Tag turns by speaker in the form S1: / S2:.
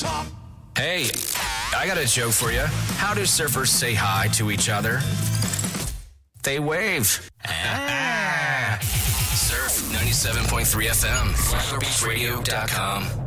S1: top.
S2: Hey, I got a joke for you. How do surfers say hi to each other? They wave. Surf 97.3 FM. FlaglerBeachRadio.com.